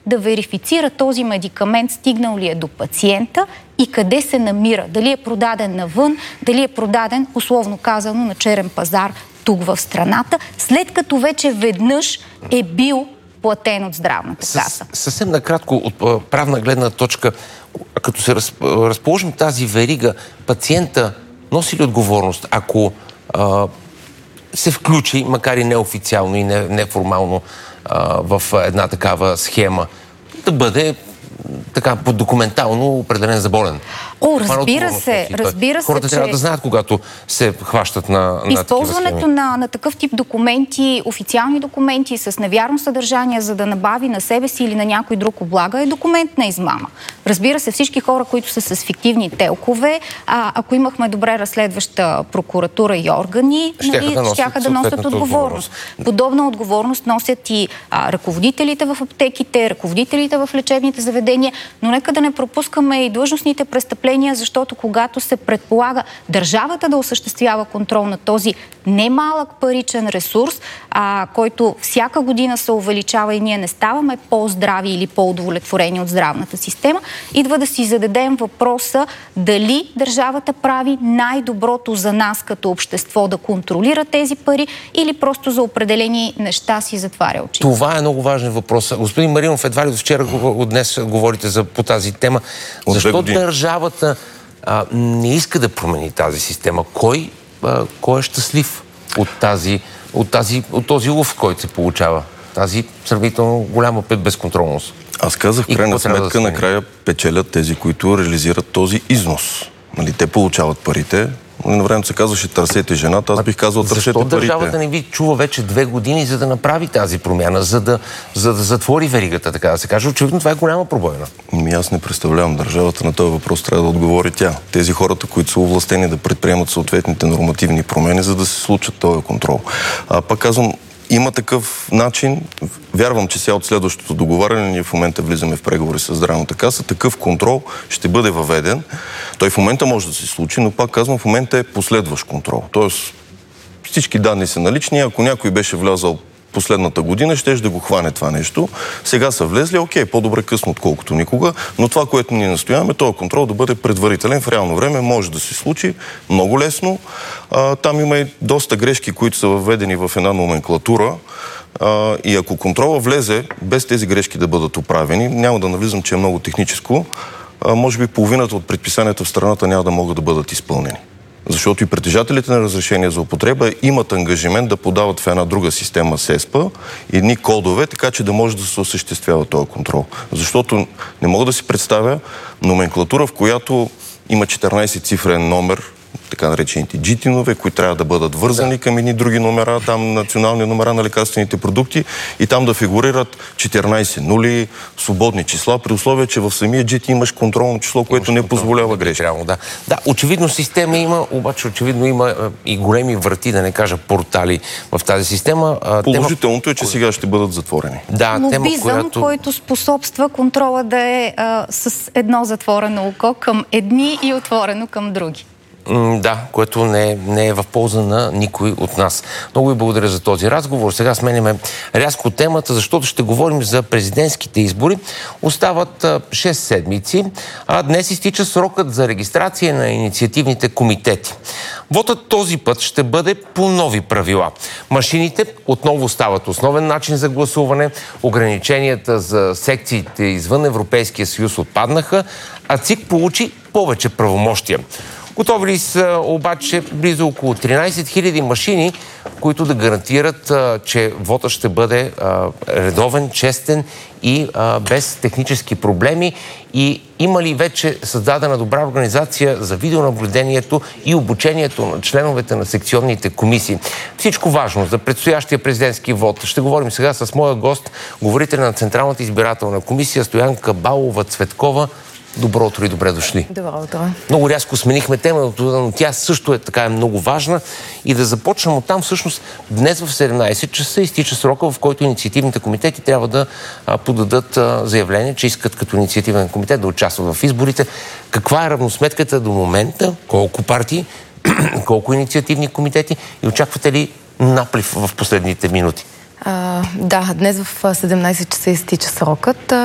да верифицира този медикамент, стигнал ли е до пациента и къде се намира. Дали е продаден навън, дали е продаден, условно казано, на черен пазар тук в страната, след като вече веднъж е бил платен от здравната каса. Съвсем накратко, от правна гледна точка, като се разположим тази верига, пациента носи ли отговорност, ако се включи, макар и неофициално и неформално, в една такава схема, да бъде така документално определен за болен? Разбира се, хората трябва да знаят, когато се хващат на използването на такъв тип документи, официални документи с невярно съдържание, за да набави на себе си или на някой друг облага, е документ на измама. Разбира се, всички хора, които са с фиктивни телкове, ако имахме добре разследваща прокуратура и органи, щяха да носят отговорност. Подобна отговорност носят и ръководителите в аптеките, ръководителите в лечебните заведения, но нека да не пропускаме и длъжностните престъпления, защото когато се предполага държавата да осъществява контрол на този немалък паричен ресурс, който всяка година се увеличава и ние не ставаме по-здрави или по-удовлетворени от здравната система, идва да си зададем въпроса дали държавата прави най-доброто за нас като общество да контролира тези пари или просто за определени неща си затваря очите. Това е много важен въпрос. Господин Маринов, едва ли до вчера, от днес говорите по тази тема. Защо държавата не иска да промени тази система? Кой е щастлив от този лов, който се получава? Тази сравнително голяма безконтролност. Аз казах, в крайна сметка, накрая печелят тези, които реализират този износ. Те получават парите. На времето се казваше търсете жената, аз бих казал търсете парите. Защо държавата не ви чува вече 2 години, за да направи тази промяна, за да затвори веригата, така да се каже? Очевидно това е голяма пробойна. Аз не представлявам държавата, на този въпрос трябва да отговори тя. Тези хората, които са овластени да предприемат съответните нормативни промени, за да се случат този контрол. Пак казвам, има такъв начин. Вярвам, че сега от следващото договаряне, ние в момента влизаме в преговори с здравната каса, такъв контрол ще бъде въведен. Той в момента може да се случи, но пак казвам, в момента е последващ контрол. Тоест, всички данни са налични. Ако някой беше влязал последната година, ще да го хване това нещо. Сега са влезли, окей, по-добре късно, отколкото никога, но това, което ние настояваме, този контрол да бъде предварителен в реално време, може да се случи много лесно. Там има и доста грешки, които са въведени в една номенклатура. И ако контрола влезе без тези грешки да бъдат оправени, няма да навлизам, че е много техническо, може би половината от предписанията в страната няма да могат да бъдат изпълнени. Защото и притежателите на разрешение за употреба имат ангажимент да подават в една друга система СЕСПА едни кодове, така че да може да се осъществява този контрол. Защото не мога да си представя номенклатура, в която има 14-цифрен номер, така наречените джитинове, които трябва да бъдат вързани към едни други номера, там национални номера на лекарствените продукти и там да фигурират 14 нули, свободни числа, при условие, че в самия джит имаш контролно число, което не позволява грешки. Да, очевидно система има, обаче очевидно има и големи врати, да не кажа портали в тази система. Положителното е, че сега ще бъдат затворени. Лобизъм, който способства контрола да е с едно затворено око към едни и отворено към други. Да, което не е в полза на никой от нас. Много ви благодаря за този разговор. Сега сменяме рязко темата, защото ще говорим за президентските избори. Остават 6 седмици, а днес изтича срокът за регистрация на инициативните комитети. Вотът този път ще бъде по нови правила. Машините отново стават основен начин за гласуване, ограниченията за секциите извън Европейския съюз отпаднаха, а ЦИК получи повече правомощия. Готови ли са обаче близо около 13 000 машини, които да гарантират, че вотът ще бъде редовен, честен и без технически проблеми? И има ли вече създадена добра организация за видеонаблюдението и обучението на членовете на секционните комисии? Всичко важно за предстоящия президентски вот. Ще говорим сега с моя гост, говорителя на Централната избирателна комисия Стоянка Балова-Цветкова. Добро утро и добре дошли. Добро утро. Много рязко сменихме темата, но тя също е така много важна. И да започнем оттам, всъщност днес в 17 часа изтича срока, в който инициативните комитети трябва да подадат заявление, че искат като инициативен комитет да участват в изборите. Каква е равносметката до момента? Колко партии? Колко инициативни комитети? И очаквате ли наплив в последните минути? Да, днес в 17 часа изтича срокът.